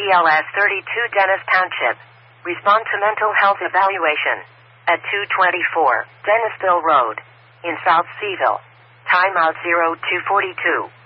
BLS 32 Dennis Township. Respond to mental health evaluation. At 224 Dennisville Road. In South Seaville. Timeout 0242.